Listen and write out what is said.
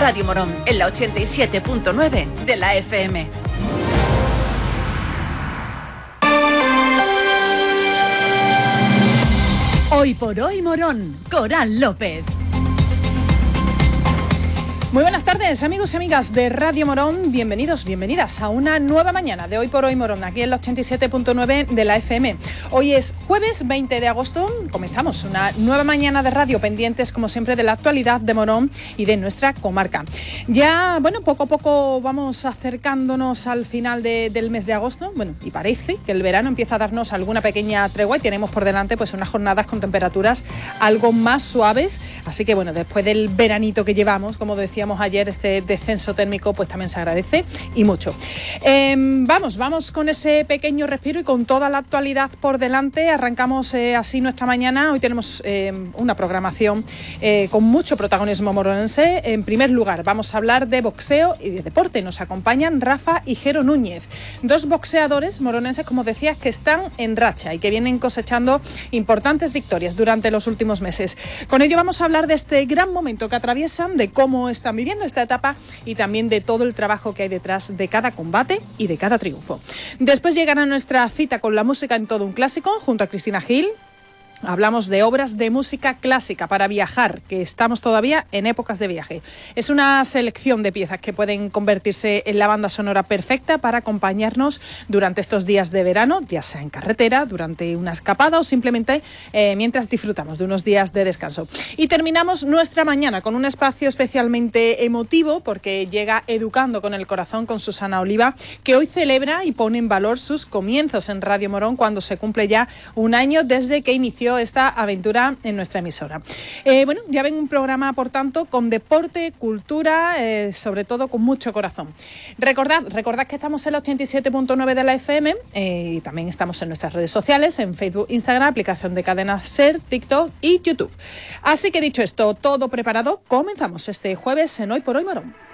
Radio Morón, en la 87.9 de la FM. Hoy por hoy Morón, Coral López. Muy buenas tardes, amigos y amigas de Radio Morón. Bienvenidos, bienvenidas a una nueva mañana de Hoy por Hoy Morón, aquí en la 87.9 de la FM. Hoy es jueves 20 de agosto, comenzamos una nueva mañana de radio, pendientes como siempre de la actualidad de Morón y de nuestra comarca. Ya, bueno, poco a poco vamos acercándonos al final del mes de agosto, bueno, y parece que el verano empieza a darnos alguna pequeña tregua y tenemos por delante pues unas jornadas con temperaturas algo más suaves, así que bueno, después del veranito que llevamos, como decíamos ayer, este descenso térmico pues también se agradece y mucho. Vamos con ese pequeño respiro y con toda la actualidad por delante. Arrancamos así nuestra mañana. Hoy tenemos una programación con mucho protagonismo moronense. En primer lugar, vamos a hablar de boxeo y de deporte. Nos acompañan Rafa y Jero Núñez, dos boxeadores moronenses, como decías, que están en racha y que vienen cosechando importantes victorias durante los últimos meses. Con ello vamos a hablar de este gran momento que atraviesan, de cómo están viviendo esta etapa y también de todo el trabajo que hay detrás de cada combate y de cada triunfo. Después llegará nuestra cita con la música en todo un clásico junto a Cristina Gil. Hablamos de obras de música clásica para viajar, que estamos todavía en épocas de viaje. Es una selección de piezas que pueden convertirse en la banda sonora perfecta para acompañarnos durante estos días de verano, ya sea en carretera, durante una escapada o simplemente mientras disfrutamos de unos días de descanso. Y terminamos nuestra mañana con un espacio especialmente emotivo porque llega Educando con el Corazón con Susana Oliva, que hoy celebra y pone en valor sus comienzos en Radio Morón cuando se cumple ya un año desde que inició esta aventura en nuestra emisora. Bueno, ya ven un programa, por tanto, con deporte, cultura, sobre todo con mucho corazón. Recordad que estamos en la 87.9 de la FM y también estamos en nuestras redes sociales, en Facebook, Instagram, aplicación de Cadena SER, TikTok y YouTube. Así que dicho esto, todo preparado, comenzamos este jueves en Hoy por Hoy Morón.